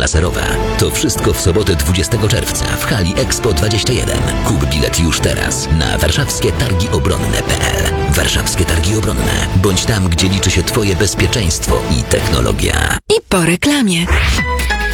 laserowa. To wszystko w sobotę 20 czerwca w hali Expo 21. Kup bilet już teraz na warszawskietargiobronne.pl. Warszawskie Targi Obronne. Bądź tam, gdzie liczy się Twoje bezpieczeństwo i technologia. I po reklamie.